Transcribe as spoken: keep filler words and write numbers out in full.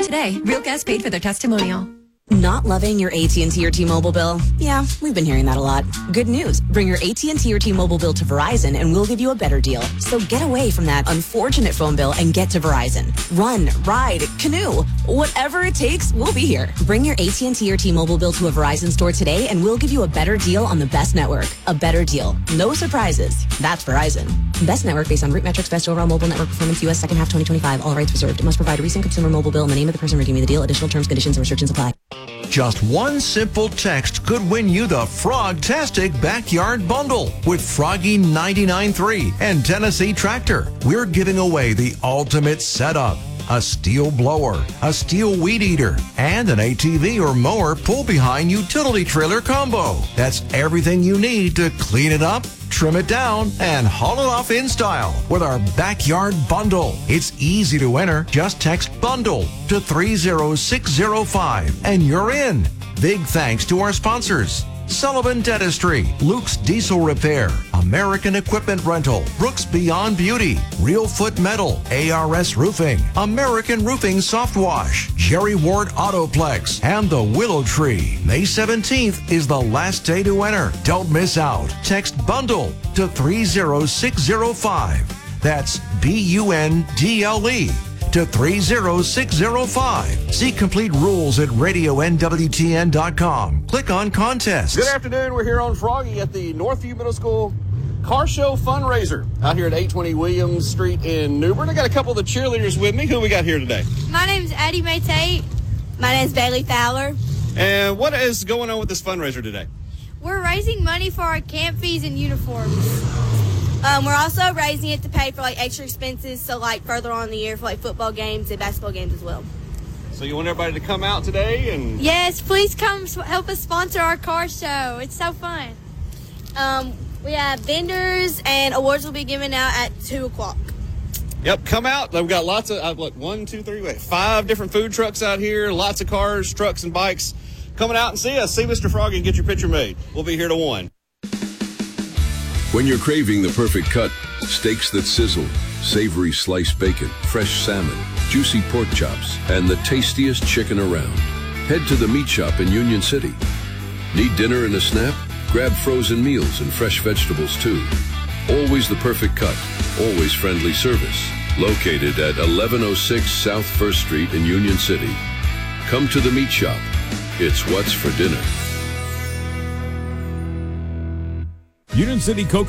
today. Real guests paid for their testimonial. Not loving your A T and T or T-Mobile bill? Yeah, we've been hearing that a lot. Good news. Bring your A T and T or T-Mobile bill to Verizon and we'll give you a better deal. So get away from that unfortunate phone bill and get to Verizon. Run, ride, canoe. Whatever it takes, we'll be here. Bring your A T and T or T-Mobile bill to a Verizon store today and we'll give you a better deal on the best network. A better deal. No surprises. That's Verizon. Best network based on root metrics, best overall mobile network performance, U S second half twenty twenty-five. All rights reserved. It must provide a recent consumer mobile bill and the name of the person redeeming the deal. Additional terms, conditions, and restrictions apply. Just one simple text could win you the Frogtastic Backyard Bundle with Froggy ninety-nine point three and Tennessee Tractor. We're giving away the ultimate setup. A steel blower, a steel weed eater, and an A T V or mower pull-behind utility trailer combo. That's everything you need to clean it up, trim it down, and haul it off in style with our Backyard Bundle. It's easy to enter. Just text BUNDLE to three zero six zero five and you're in. Big thanks to our sponsors: Sullivan Dentistry, Luke's Diesel Repair, American Equipment Rental, Brooks Beyond Beauty, Real Foot Metal, A R S Roofing, American Roofing Soft Wash, Jerry Ward Autoplex, and the Willow Tree. May seventeenth is the last day to enter. Don't miss out. Text BUNDLE to three zero six zero five. That's B U N D L E. to three zero six zero five. See complete rules at radio N W T N dot com. Click on contests. Good afternoon. We're here on Froggy at the Northview Middle School Car Show Fundraiser out here at eight twenty Williams Street in New Bern. I got a couple of the cheerleaders with me. Who we got here today? My name's Addie Mae Tate. My name's Bailey Fowler. And what is going on with this fundraiser today? We're raising money for our camp fees and uniforms. Um, we're also raising it to pay for like extra expenses, so like further on in the year for like football games and basketball games as well. So you want everybody to come out today and yes, please come help us sponsor our car show. It's so fun. Um, we have vendors and awards will be given out at two o'clock. Yep, come out. We've got lots of uh, what one, two, three, wait, five different food trucks out here. Lots of cars, trucks, and bikes coming out and see us. See Mister Froggy and get your picture made. We'll be here to one. When you're craving the perfect cut, steaks that sizzle, savory sliced bacon, fresh salmon, juicy pork chops, and the tastiest chicken around, head to the Meat Shop in Union City. Need dinner and a snap? Grab frozen meals and fresh vegetables too. Always the perfect cut, always friendly service. Located at eleven oh six South First Street in Union City. Come to the Meat Shop. It's what's for dinner. Union City Coca